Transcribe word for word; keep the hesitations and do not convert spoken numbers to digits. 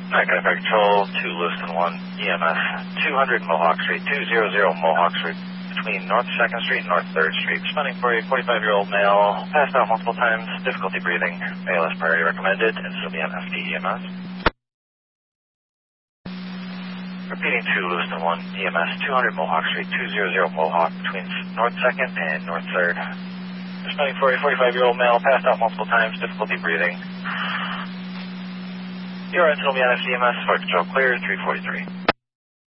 Alright, Gunfire Control, two Lewiston one, E M S, two hundred Mohawk Street, two hundred Mohawk Street, between North second Street and North third Street. Responding for a forty-five-year-old male, passed out multiple times, difficulty breathing, A L S priority recommended, and still be on F D E M S. Repeating two Lewiston one, E M S, two hundred Mohawk Street, two hundred Mohawk, between North second and North third. Responding for a forty-five-year-old male, passed out multiple times, difficulty breathing. You're on Sylvia F D M S, flight control clear, three forty-three.